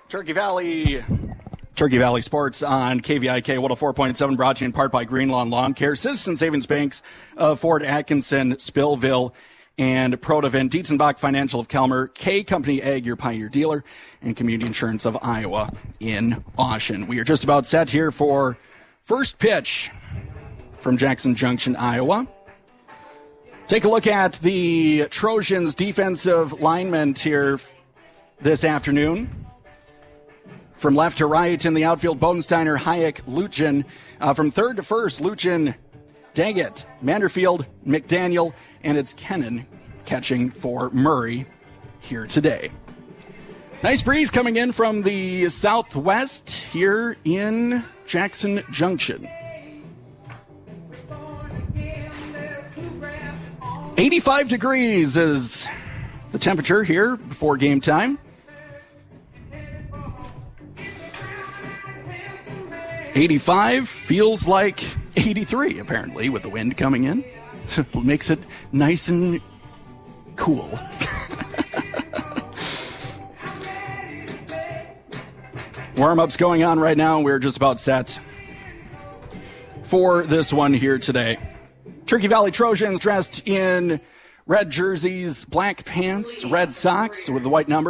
Turkey Valley Sports on KVIK 104.7, brought to you in part by Greenlawn Lawn Care, Citizen Savings Banks of Fort Atkinson, Spillville, and Protavent, Dietzenbach Financial of Kelmer, K Company Ag, your Pioneer dealer, and Community Insurance of Iowa in Oshen. We are just about set here for first pitch from Jackson Junction, Iowa. Take a look at the Trojans' defensive linemen here this afternoon. From left to right in the outfield, Bodensteiner, Hayek, Luchen. From third to first, Luchen, Daggett, Manderfield, McDaniel, and it's Kennan catching for Murray here today. Nice breeze coming in from the southwest here in Jackson Junction. 85 degrees is the temperature here before game time. 85 feels like 83, apparently, with the wind coming in. Makes it nice and cool. Warm-ups going on right now. We're just about set for this one here today. Turkey Valley Trojans dressed in red jerseys, black pants, red socks with the white number.